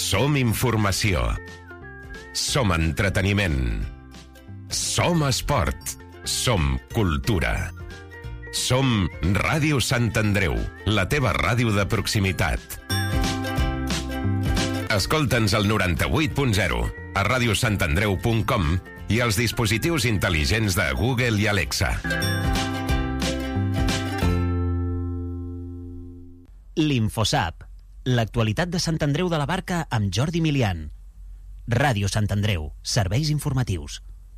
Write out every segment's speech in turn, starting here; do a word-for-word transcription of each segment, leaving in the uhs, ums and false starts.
Som informació. Som entreteniment. Som esport. Som cultura. Som Ràdio Sant Andreu, la teva ràdio de proximitat. Escolta'ns al noranta-vuit punt zero, a radiosantandreu punt com i als dispositius intel·ligents de Google i Alexa. L'Infosap, l'actualitat de Sant Andreu de la Barca amb Jordi Milian. Ràdio Sant Andreu, serveis informatius.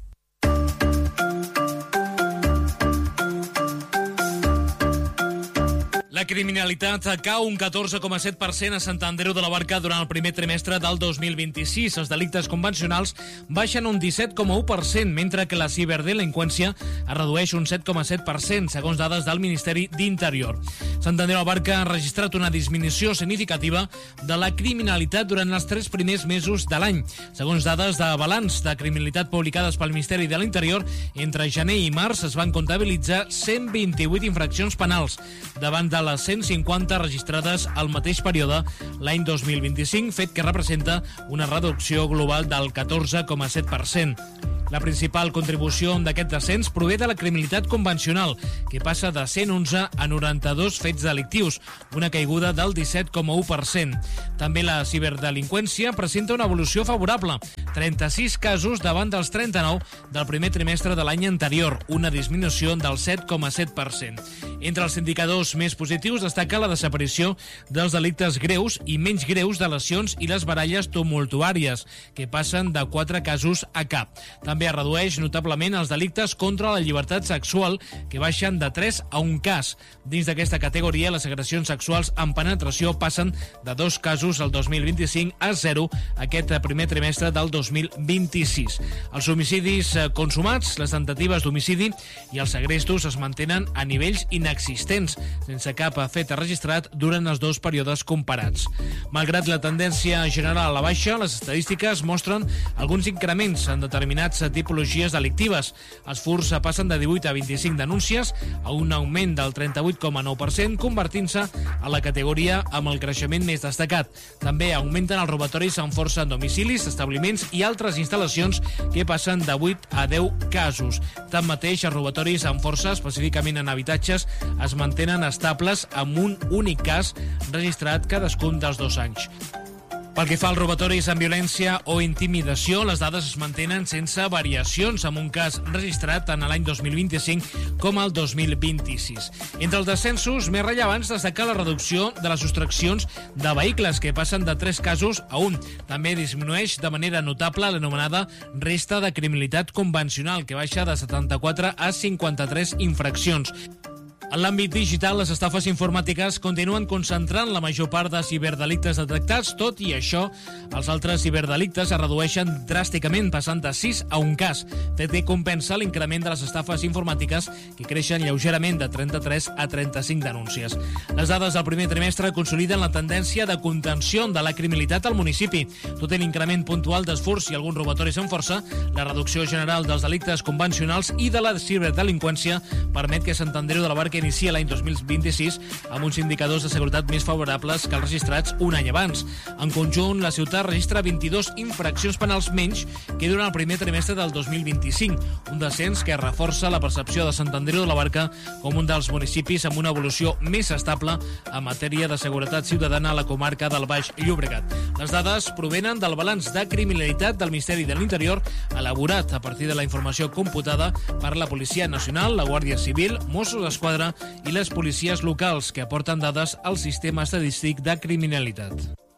La criminalitat cau un catorze coma set per cent a Sant Andreu de la Barca durant el primer trimestre del dos mil vint-i-sis. Els delictes convencionals baixen un disset coma u per cent, mentre que la ciberdelinqüència es redueix un set coma set per cent, segons dades del Ministeri d'Interior. Sant Andreu de la Barca ha registrat una disminució significativa de la criminalitat durant els tres primers mesos de l'any. Segons dades de balanç de criminalitat publicades pel Ministeri de l'Interior, entre gener i març es van comptabilitzar cent vint-i-vuit infraccions penals, davant de les cent cinquanta registrades al mateix període l'any dos mil vint-i-cinc, fet que representa una reducció global del catorze coma set per cent. La principal contribució d'aquest descens prové de la criminalitat convencional, que passa de cent onze a noranta-dos fets delictius, una caiguda del disset coma u per cent. També la ciberdelinqüència presenta una evolució favorable, trenta-sis casos davant dels trenta-nou del primer trimestre de l'any anterior, una disminució del set coma set per cent. Entre els indicadors més positius destaca la desaparició dels delictes greus i menys greus de lesions i les baralles tumultuàries, que passen de quatre casos a cap. També es redueix notablement els delictes contra la llibertat sexual, que baixen de tres a un cas. Dins d'aquesta categoria, les agressions sexuals amb penetració passen de dos casos el dos mil vint-i-cinc a zero aquest primer trimestre del dos mil vint-i-sis. Els homicidis consumats, les tentatives d'homicidi i els segrestos es mantenen a nivells inexistents, sense cap fet registrat durant els dos períodes comparats. Malgrat la tendència general a la baixa, les estadístiques mostren alguns increments en determinats tipologies delictives. Els furts passen de divuit a vint-i-cinc denúncies, a un augment del trenta-vuit coma nou per cent, convertint-se a la categoria amb el creixement més destacat. També augmenten els robatoris amb força en domicilis, establiments i altres instal·lacions, que passen de vuit a deu casos. Tanmateix, els robatoris amb força, específicament en habitatges, es mantenen estables amb un únic cas registrat cadascun dels dos anys. Pel que fa als robatoris amb violència o intimidació, les dades es mantenen sense variacions, amb un cas registrat tant a l'any dos mil vint-i-cinc com al dos mil vint-i-sis. Entre els descensos més rellevants destaca la reducció de les sostraccions de vehicles, que passen de tres casos a un. També disminueix de manera notable l'anomenada resta de criminalitat convencional, que baixa de setanta-quatre a cinquanta-tres infraccions. En l'àmbit digital, les estafes informàtiques continuen concentrant la major part de ciberdelictes detectats. Tot i això, els altres ciberdelictes es redueixen dràsticament, passant de sis a un cas, fet que compensa l'increment de les estafes informàtiques, que creixen lleugerament de trenta-tres a trenta-cinc denúncies. Les dades del primer trimestre consoliden la tendència de contenció de la criminalitat al municipi. Tot i l'increment puntual dels furts i alguns robatoris amb força, la reducció general dels delictes convencionals i de la ciberdelinqüència permet que Sant Andreu de la Barca inicia l'any dos mil vint-i-sis amb uns indicadors de seguretat més favorables que els registrats un any abans. En conjunt, la ciutat registra vint-i-dos infraccions penals menys que durant el primer trimestre del dos mil vint-i-cinc, un descens que reforça la percepció de Sant Andreu de la Barca com un dels municipis amb una evolució més estable en matèria de seguretat ciutadana a la comarca del Baix Llobregat. Les dades provenen del balanç de criminalitat del Ministeri de l'Interior, elaborat a partir de la informació computada per la Policia Nacional, la Guàrdia Civil, Mossos d'Esquadra i les policies locals, que aporten dades al sistema estadístic de criminalitat.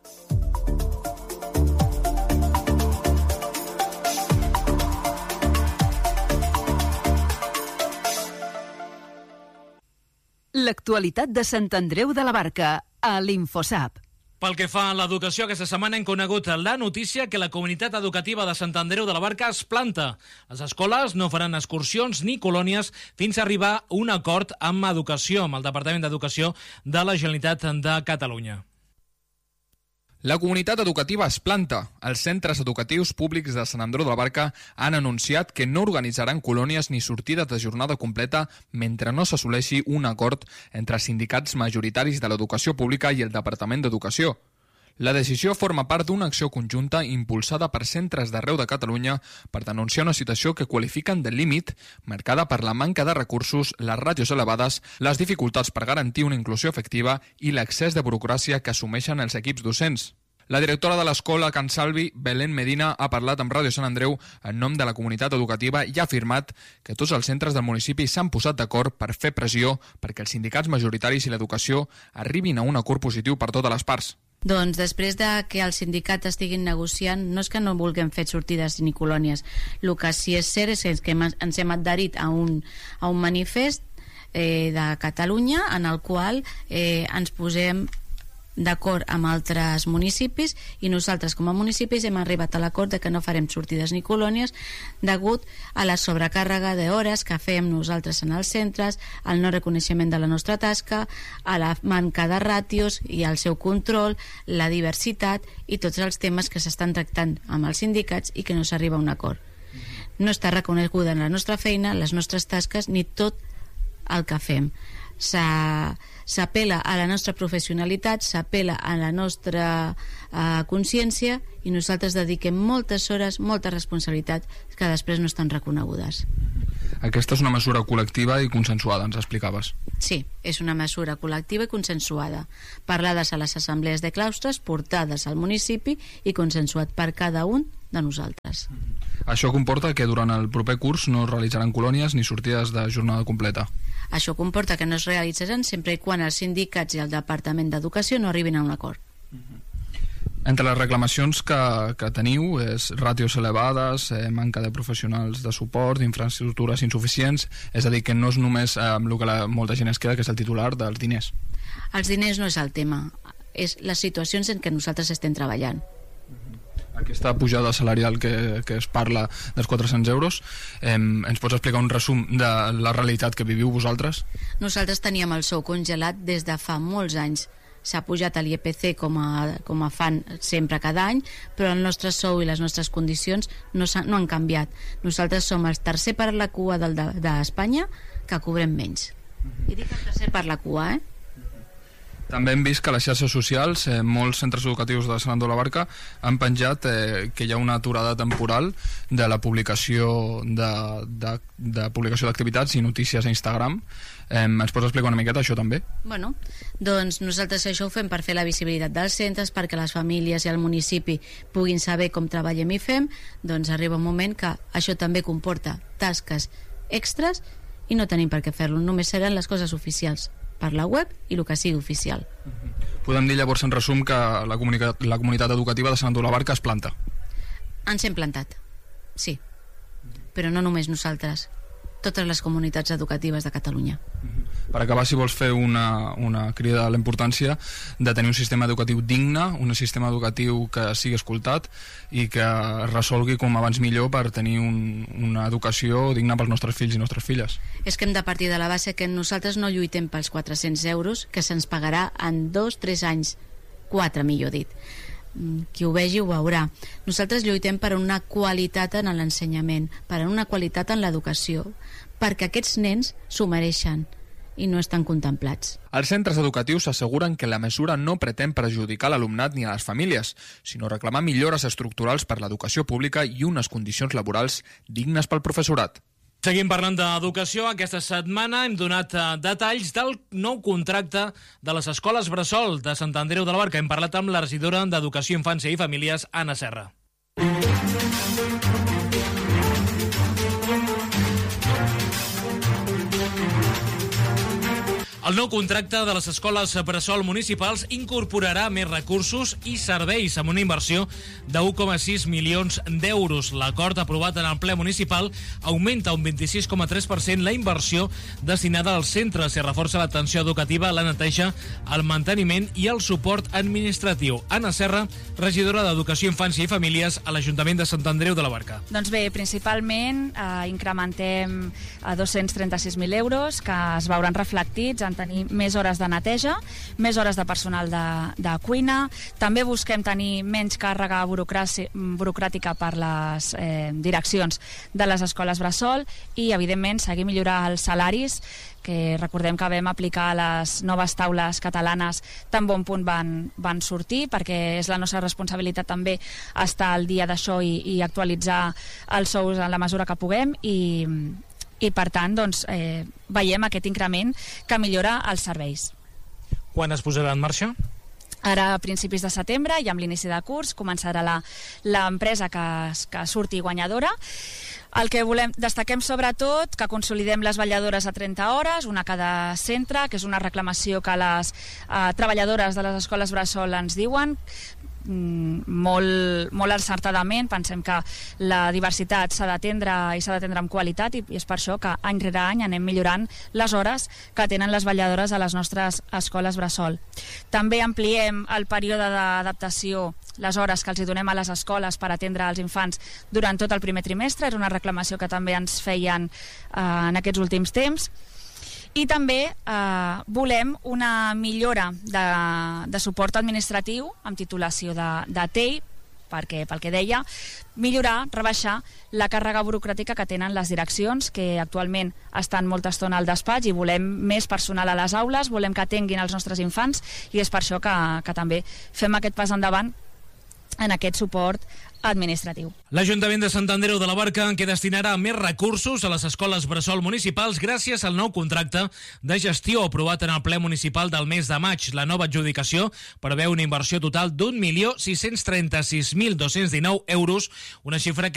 L'actualitat de Sant Andreu de la Barca, a l'Infosap. Pel que fa a l'educació, aquesta setmana hem conegut la notícia que la comunitat educativa de Sant Andreu de la Barca es planta. Les escoles no faran excursions ni colònies fins a arribar a un acord amb Educació, amb el Departament d'Educació de la Generalitat de Catalunya. La comunitat educativa es planta. Els centres educatius públics de Sant Andreu de la Barca han anunciat que no organitzaran colònies ni sortides de jornada completa mentre no s'assoleixi un acord entre sindicats majoritaris de l'educació pública i el Departament d'Educació. La decisió forma part d'una acció conjunta impulsada per centres d'arreu de Catalunya per denunciar una situació que qualifiquen de límit, marcada per la manca de recursos, les ràtios elevades, les dificultats per garantir una inclusió efectiva i l'excés de burocràcia que assumeixen els equips docents. La directora de l'escola Can Salvi, Belén Medina, ha parlat amb Ràdio Sant Andreu en nom de la comunitat educativa i ha afirmat que tots els centres del municipi s'han posat d'acord per fer pressió perquè els sindicats majoritaris i l'educació arribin a un acord positiu per totes les parts. Doncs després de que els sindicats estiguin negociant, no és que no vulguem fer sortides ni colònies. El que sí és cert és que ens hem adherit a un, a un manifest eh, de Catalunya en el qual eh, ens posem d'acord amb altres municipis i nosaltres com a municipis hem arribat a l'acord de que no farem sortides ni colònies degut a la sobrecàrrega d'hores que fem nosaltres en els centres, al no reconeixement de la nostra tasca, a la manca de ràtios i al seu control, la diversitat i tots els temes que s'estan tractant amb els sindicats i que no s'arriba a un acord. No està reconeguda en la nostra feina, les nostres tasques ni tot el que fem. S'ha s'apela a la nostra professionalitat, s'apela a la nostra uh, consciència i nosaltres dediquem moltes hores, molta responsabilitat que després no estan reconegudes. Aquesta és una mesura col·lectiva i consensuada, ens explicaves. Sí, és una mesura col·lectiva i consensuada, parlades a les assemblees de claustres, portades al municipi i consensuat per cada un de nosaltres. Això comporta que durant el proper curs no es realitzaran colònies ni sortides de jornada completa. Això comporta que no es realitzaran sempre i quan els sindicats i el Departament d'Educació no arribin a un acord. Entre les reclamacions que, que teniu és ràtios elevades, eh, manca de professionals de suport, infraestructures insuficients, és a dir, que no és només eh, el que la, molta gent es queda, que és el titular dels diners. Els diners no és el tema, és les situacions en què nosaltres estem treballant. Aquesta pujada salarial que, que es parla dels quatre-cents euros, eh, ens pots explicar un resum de la realitat que viviu vosaltres? Nosaltres teníem el sou congelat des de fa molts anys. S'ha pujat a l'I E P C com a, com a fan sempre cada any, però el nostre sou i les nostres condicions no, no han canviat. Nosaltres som el tercer per la cua d'Espanya de, que cobrem menys. I dic el tercer per la cua, eh? També hem vist que a les xarxes socials eh, molts centres educatius de Sant Andreu de la Barca han penjat eh, que hi ha una aturada temporal de la publicació de, de, de publicació d'activitats i notícies a Instagram. Eh, ens pots explicar una miqueta això també? Bueno, doncs nosaltres això ho fem per fer la visibilitat dels centres, perquè les famílies i el municipi puguin saber com treballem i fem. Doncs arriba un moment que això també comporta tasques extres i no tenim per què fer-lo, només seran les coses oficials per la web i el que sigui oficial. Podem dir llavors en resum que la comunitat, la comunitat educativa de Sant Andreu de la Barca es planta? Ens hem plantat, sí, però no només nosaltres, totes les comunitats educatives de Catalunya. Per acabar, si vols fer una, una crida a la importància de tenir un sistema educatiu digne, un sistema educatiu que sigui escoltat i que es resolgui com abans millor per tenir un, una educació digna pels nostres fills i nostres filles. És que hem de partir de la base que nosaltres no lluitem pels quatre-cents euros que se'ns pagarà en dos, tres anys, quatre millor dit. Qui ho vegi ho veurà. Nosaltres lluitem per una qualitat en l'ensenyament, per una qualitat en l'educació, perquè aquests nens s'ho mereixen i no estan contemplats. Els centres educatius asseguren que la mesura no pretén perjudicar l'alumnat ni a les famílies, sinó reclamar millores estructurals per l'educació pública i unes condicions laborals dignes pel professorat. Seguim parlant d'educació. Aquesta setmana hem donat uh, detalls del nou contracte de les escoles bressol de Sant Andreu de la Barca. Hem parlat amb la regidora d'Educació, Infància i Famílies, Anna Serra. El nou contracte de les escoles bressol municipals incorporarà més recursos i serveis amb una inversió de u coma sis milions d'euros. L'acord aprovat en el ple municipal augmenta un vint-i-sis coma tres per cent la inversió destinada als centres i reforça l'atenció educativa, la neteja, el manteniment i el suport administratiu. Anna Serra, regidora d'Educació, Infància i Famílies a l'Ajuntament de Sant Andreu de la Barca. Doncs bé, principalment eh, incrementem a dos-cents trenta-sis mil euros que es veuran reflectits en buscant tenir més hores de neteja, més hores de personal de, de cuina, també busquem tenir menys càrrega burocràtica per les eh, direccions de les escoles bressol i, evidentment, seguir millorar els salaris, que recordem que vam aplicar les noves taules catalanes tan bon punt van, van sortir, perquè és la nostra responsabilitat també estar al dia d'això i, i actualitzar els sous en la mesura que puguem i, i per tant, doncs, eh, veiem aquest increment que millora els serveis. Quan es posarà en marxa? Ara, a principis de setembre, i amb l'inici de curs, començarà l'empresa que, que surti guanyadora. El que volem, destaquem sobretot que consolidem les vetlladores a trenta hores, una a cada centre, que és una reclamació que les eh, treballadores de les escoles bressol ens diuen, molt, molt encertadament. Pensem que la diversitat s'ha d'atendre i s'ha d'atendre amb qualitat i, i és per això que any rere any anem millorant les hores que tenen les vetlladores a les nostres escoles bressol. També ampliem el període d'adaptació, les hores que els hi donem a les escoles per atendre els infants durant tot el primer trimestre. Era una reclamació que també ens feien eh, en aquests últims temps. I també eh, volem una millora de, de suport administratiu amb titulació de, de T E I, perquè, pel que deia, millorar, rebaixar la càrrega burocràtica que tenen les direccions, que actualment estan molta estona al despatx, i volem més personal a les aules, volem que atenguin els nostres infants, i és per això que, que també fem aquest pas endavant en aquest suport administratiu. L'Ajuntament de Sant Andreu de la Barca en què destinarà més recursos a les escoles bressol municipals gràcies al nou contracte de gestió aprovat en el ple municipal del mes de maig. La nova adjudicació preveu una inversió total d'un milió sis-cents trenta-sis mil dos-cents dinou euros, una xifra que